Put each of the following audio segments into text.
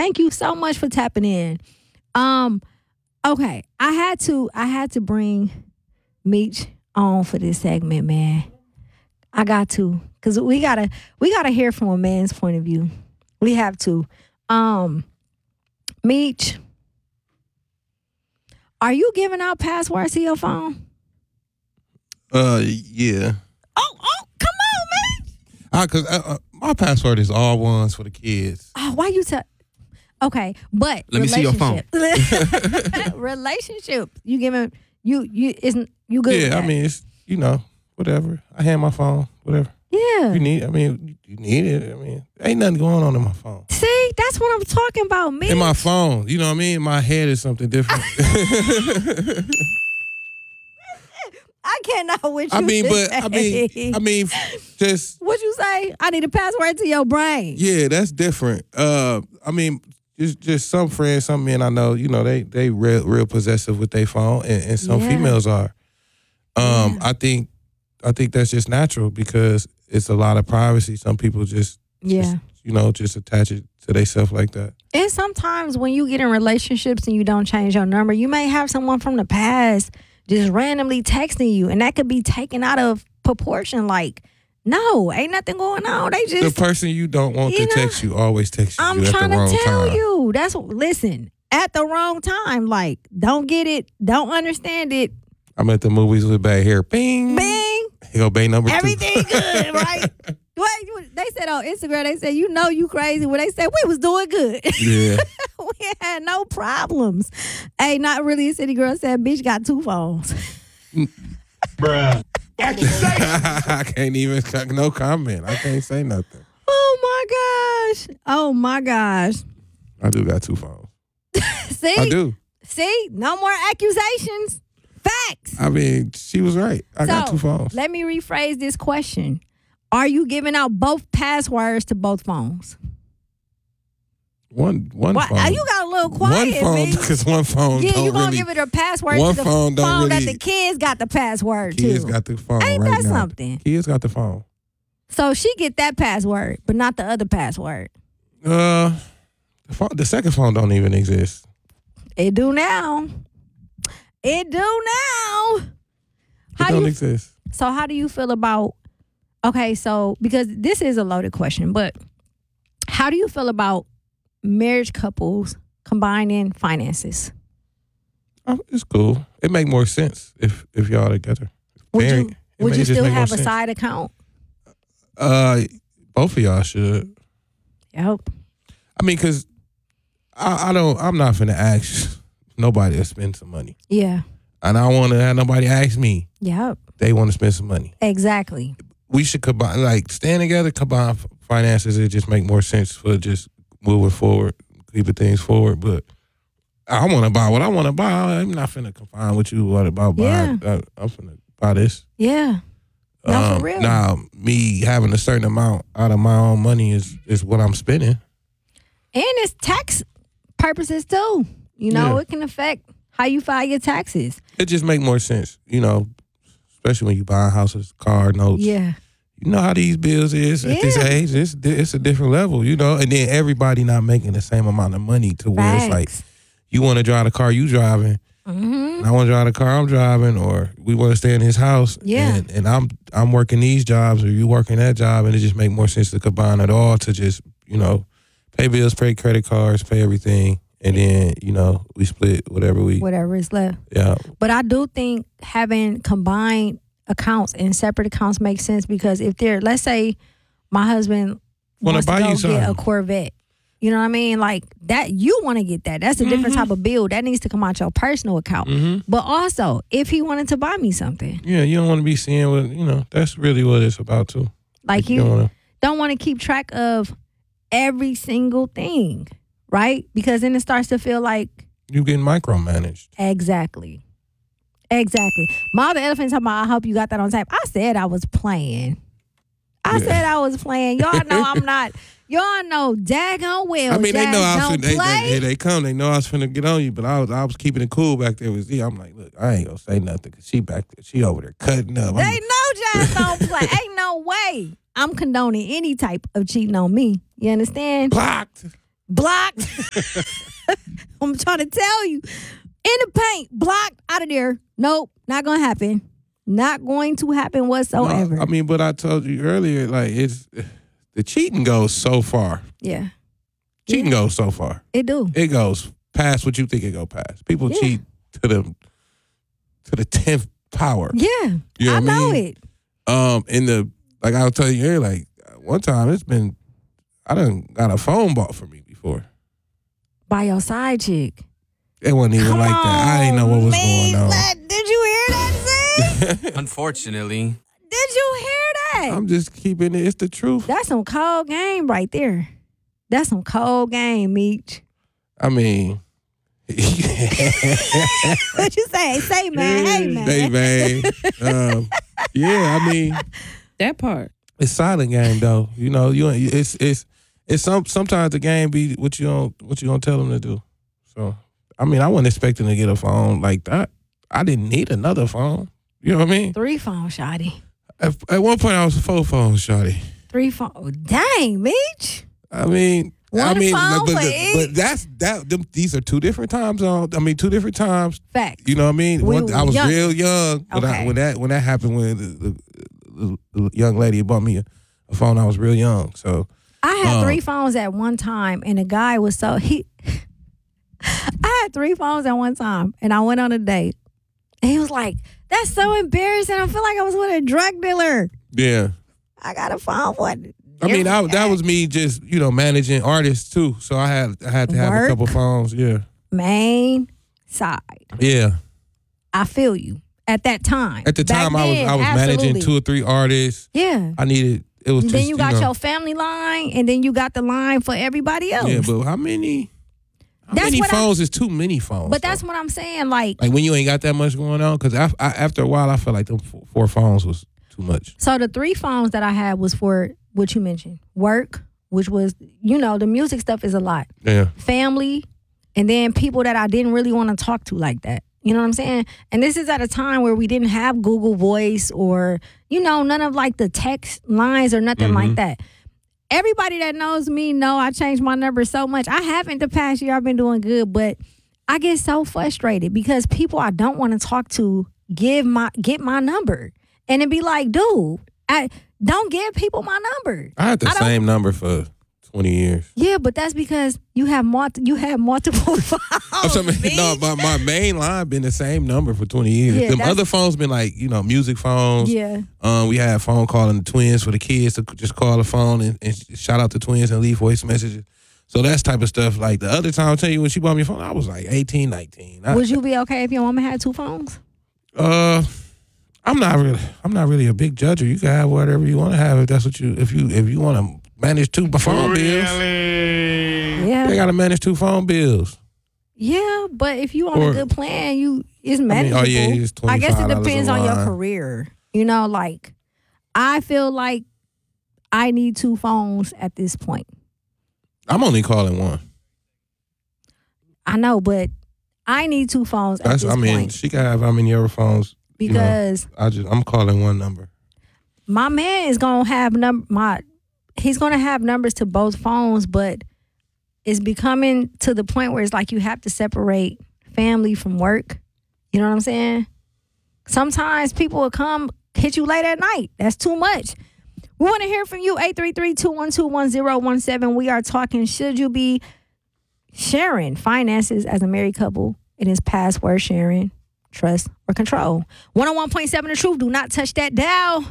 Thank you so much for tapping in. Okay, I had to bring Meech on for this segment, man. I got to, cause we gotta hear from a man's point of view. We have to. Meech, are you giving out passwords to your phone? Yeah. Oh, come on, man. Cause my password is all ones for the kids. Oh, why you tell? Okay, but Let me see your phone. Relationship. You giving you isn't you good? Yeah, with that? I mean it's whatever. I hand my phone, whatever. Yeah. You need it. I mean, ain't nothing going on in my phone. See, that's what I'm talking about, me. In my phone, you know what I mean? My head is something different. I cannot with you. I mean, just what you say? I need a password to your brain. yeah, that's different. I mean, just some friends, some men I know, you know, they real possessive with their phone, and some females are. I think that's just natural because it's a lot of privacy. Some people just attach it to themselves like that. And sometimes when you get in relationships and you don't change your number, you may have someone from the past just randomly texting you, and that could be taken out of proportion. Like, no, ain't nothing going on. They just the person you don't want to text you always texts you. I'm at trying the wrong to tell time. you. Listen, at the wrong time. Like, don't get it, don't understand it. I'm at the movies with bad hair. Bing. Bing. Here go bay number 2. Everything good, right? They said on Instagram, they said, you know you crazy. When they said we was doing good. Yeah. We had no problems. Hey, not really a city girl said, bitch got 2 phones. Bruh. I can't even, no comment. I can't say nothing. Oh my gosh. I do got 2 phones. See? I do. See? No more accusations. Facts. I mean, she was right. I got 2 phones. Let me rephrase this question. Are you giving out both passwords to both phones? One phone. You got a little quiet, One phone, man. because one phone Yeah, don't you gonna really, give it a password one to the phone don't phone that really- the kids got the password to. Kids got the phone Ain't right that now. something? Kids got the phone. So she get that password, but not the other password. The second phone don't even exist. It do now. It do now. It don't exist. So how do you feel about, okay, so because this is a loaded question, but how do you feel about marriage couples combining finances? It's cool. It make more sense if y'all together. Would Married, you just still make more have a sense. side account? Both of y'all should. Yep. I mean, because I'm not finna ask nobody to spend some money. Yeah. And I don't want to have nobody ask me. Yep. They want to spend some money. Exactly. We should combine, like, staying together, combine finances. It just make more sense for just moving forward, keeping things forward. But I want to buy what I want to buy. I'm not finna confine with you what about buying. I'm finna buy this. Yeah. No, for real. Now, me having a certain amount out of my own money is what I'm spending. And it's tax purposes too. You know, Yeah. it can affect how you file your taxes. It just make more sense, you know, especially when you buy houses, car notes. Yeah. You know how these bills is at this Yeah. age. It's a different level, you know. And then everybody not making the same amount of money to where it's like, Facts. you want to drive the car you driving, and I want to drive the car I'm driving, or we want to stay in his house. Yeah. And I'm working these jobs, or you working that job, and it just make more sense to combine it all to just, you know, pay bills, pay credit cards, pay everything, and then, you know, we split whatever Whatever is left. yeah. But I do think having combined accounts and separate accounts makes sense because if they're, let's say my husband wants to buy go you get a something. Corvette. You know what I mean? Like that, you want to get that. That's a different type of bill. That needs to come out your personal account. But also, if he wanted to buy me something, Yeah, you don't want to be seeing what, you know, that's really what it's about too. like You you don't wanna- don't want to keep track of every single thing, right? Because then it starts to feel like You getting micromanaged. exactly. My other elephant talking about, I hope you got that on tape. I said I was playing. Y'all know I'm not. Y'all know daggone well. I mean, they know I was don't play. they come. They know I was finna get on you, but I was keeping it cool back there with Z. I'm like, look, I ain't gonna say nothing because she back there. She over there cutting up. They know Jazz don't play. Ain't no way I'm condoning any type of cheating on me. You understand? blocked. blocked. I'm trying to tell you. In the paint, blocked, out of there. Nope, not going to happen. Not going to happen whatsoever. No, I mean, but I told you earlier, like, the cheating goes so far. Yeah. Cheating goes so far. It do. It goes past what you think it go past. People cheat to the 10th power. Yeah. You know I what know mean? it. Like I was telling you earlier, like, one time I done got a phone bought for me before. By your side chick. It wasn't even like that. I didn't know what was going on. Did you hear that, Zay? Unfortunately. Did you hear that? I'm just keeping it. It's the truth. That's some cold game right there. That's some cold game, Meech. I mean. What you say? Say, man. Hey, man. Hey, man. Yeah, I mean. That part. It's silent game, though. You know, it's sometimes the game be what you don't tell them to do. So, I mean, I wasn't expecting to get a phone like that. I didn't need another phone. You know what I mean? 3 phones, shawty. At one point, I was 4 phones, shawty. 3 phones. Dang, Meech. I mean, One phone for each. but these are 2 different time zones. I mean, 2 different times. Facts. You know what I mean? I was real young Okay. when that happened. When the young lady bought me a phone, I was real young. So I had 3 phones at one time, and the guy was so I had 3 phones at one time, and I went on a date, and he was like, "That's so embarrassing. I feel like I was with a drug dealer." yeah. I got a phone for it. I mean, that was me just, managing artists too. So I had to have a couple phones. Yeah. Main side. Yeah. I feel you. At that time. At the time, I was absolutely. managing 2 or 3 artists. Yeah. I needed. It was. And just, then you got your family line, and then you got the line for everybody else. Yeah, but how many? How many phones is too many phones? But that's what I'm saying. Like when you ain't got that much going on, because after a while, I felt like them 4 phones was too much. So the 3 phones that I had was for what you mentioned. Work, which was, the music stuff is a lot. Yeah. Family, and then people that I didn't really want to talk to like that. You know what I'm saying? And this is at a time where we didn't have Google Voice or, none of like the text lines or nothing like that. Everybody that knows me know I changed my number so much. I haven't the past year. I've been doing good, but I get so frustrated because people I don't want to talk to get my number. And it'd be like, dude, I don't give people my number. I had the same number for 20 years. Yeah, but that's because you have multiple phones. No, but my main line been the same number for 20 years. Yeah, Them other phones been like, music phones. Yeah. We had phone calling the twins for the kids to just call the phone and shout out the twins and leave voice messages. So that's type of stuff. Like the other time, I'll tell you, when she bought me a phone, I was like 18, 19. Would you be okay if your mama had 2 phones? I'm not really a big judger. You can have whatever you want to have if that's what if you want to manage 2 phone bills. Yeah. They got to manage 2 phone bills. Yeah, but if you on a good plan, it's manageable. It's $25 I guess it depends a on your line. career. Like I feel like I need 2 phones at this point. I'm only calling 1. I know, but I need 2 phones at this point. She can have how many other phones? Because I'm calling 1 number. my man is gonna have he's gonna have numbers to both phones, but it's becoming to the point where it's like you have to separate family from work. You know what I'm saying? Sometimes people will come hit you late at night. That's too much. We want to hear from you. 833-212-1017. We are talking, should you be sharing finances as a married couple? It is password sharing, trust, or control. 101.7 The Truth. Do not touch that dial.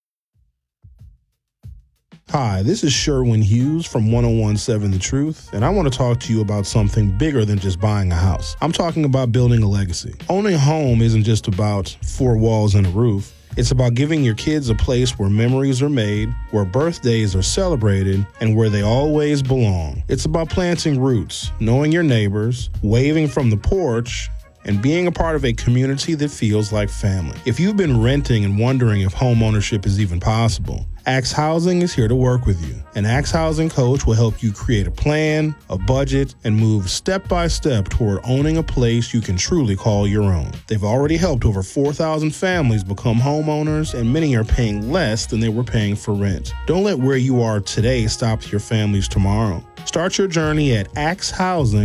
Hi, this is Sherwin Hughes from 101.7 The Truth, and I want to talk to you about something bigger than just buying a house. I'm talking about building a legacy. Owning a home isn't just about 4 walls and a roof. It's about giving your kids a place where memories are made, where birthdays are celebrated, and where they always belong. It's about planting roots, knowing your neighbors, waving from the porch, and being a part of a community that feels like family. If you've been renting and wondering if home ownership is even possible, Axe Housing is here to work with you. An Axe Housing coach will help you create a plan, a budget, and move step by step toward owning a place you can truly call your own. They've already helped over 4,000 families become homeowners, and many are paying less than they were paying for rent. Don't let where you are today stop your family's tomorrow. Start your journey at Axe Housing.